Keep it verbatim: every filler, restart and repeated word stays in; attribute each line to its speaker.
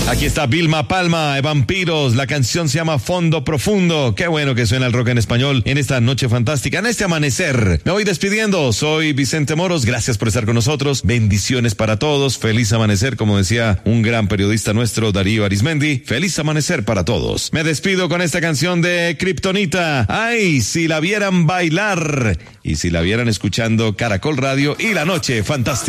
Speaker 1: Aquí está Vilma Palma, Vampiros, la canción se llama Fondo Profundo. Qué bueno que suena el rock en español en esta noche fantástica, en este amanecer. Me voy despidiendo, soy Vicente Moros, gracias por estar con nosotros, bendiciones para todos, feliz amanecer, como decía un gran periodista nuestro, Darío Arismendi, feliz amanecer para todos. Me despido con esta canción de Kryptonita, ay, si la vieran bailar, y si la vieran escuchando Caracol Radio y la noche fantástica.